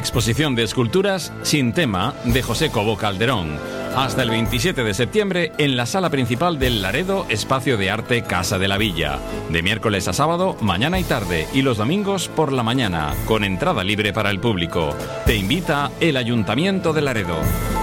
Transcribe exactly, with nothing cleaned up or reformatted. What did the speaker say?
Exposición de esculturas sin tema de José Cobo Calderón. Hasta el veintisiete de septiembre en la sala principal del Laredo Espacio de Arte Casa de la Villa. De miércoles a sábado, mañana y tarde, y los domingos por la mañana, con entrada libre para el público. Te invita el Ayuntamiento de Laredo.